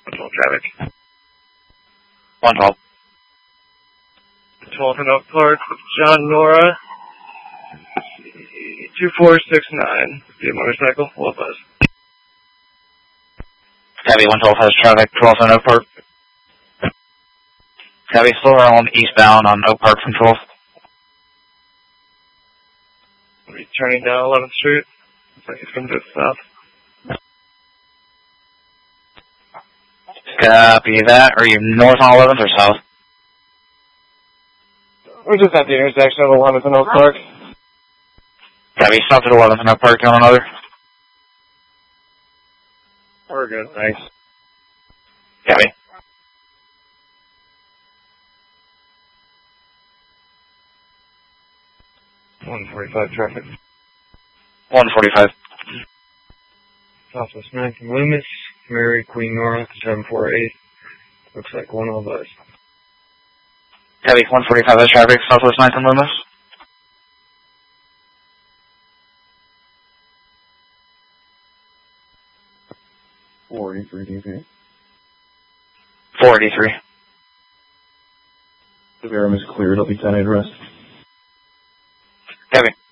112 traffic. 112. 12 in Oak Park with John Nora. 2469. Be a motorcycle. What buzz? Cabby 112 has traffic. 12 in Oak Park. Cabby slower on eastbound on Oak Park from 12. Turning down 11th Street. Looks like he's going to go south. Copy that. Are you north on 11th or south? We're just at the intersection of 11th and Oak Park. Cabby, south at 11th and Oak Park. On another? We're good, thanks. Cabby. .145 traffic. 145. Southwest 9th and Loomis. Mary Queen Nora 748. Looks like one all buzz. Cabby 145 has traffic. Southwest 9th and Loomis. .483 483. The Verum is cleared. I'll be 10 at rest. Cabby.